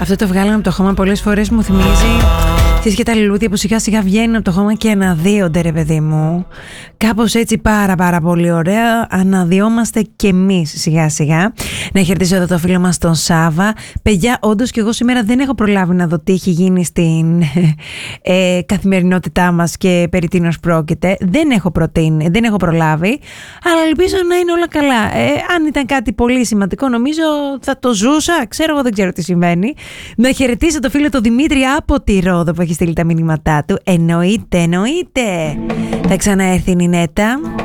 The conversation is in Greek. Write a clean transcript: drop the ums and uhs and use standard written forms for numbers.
Αυτό το βγάλαμε από το χώμα πολλές φορές, μου θυμίζει και τα λουλούδια που σιγά σιγά βγαίνουν από το χώμα και αναδύονται, ρε παιδί μου. Κάπως έτσι πάρα πολύ ωραία. Αναδυόμαστε κι εμείς σιγά σιγά. Να χαιρετήσω εδώ το φίλο μας τον Σάβα. Παιδιά, όντως και εγώ σήμερα δεν έχω προλάβει να δω τι έχει γίνει στην καθημερινότητά μας και περί τίνος πρόκειται. Δεν έχω προλάβει, αλλά ελπίζω να είναι όλα καλά. Αν ήταν κάτι πολύ σημαντικό, νομίζω θα το ζούσα. Εγώ δεν ξέρω τι συμβαίνει. Να χαιρετήσω το φίλο τον Δημήτρη από τη Ρόδο που έχει στείλει τα μηνύματά του. Εννοείται. Θα ξαναέρθει η Νινέτα.